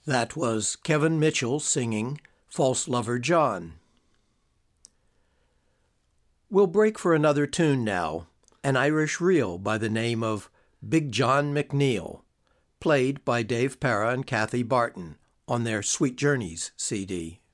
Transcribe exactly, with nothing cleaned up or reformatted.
That was Kevin Mitchell singing False Lover John. We'll break for another tune now, an Irish reel by the name of Big John McNeil, played by Dave Para and Kathy Barton on their Sweet Journeys C D.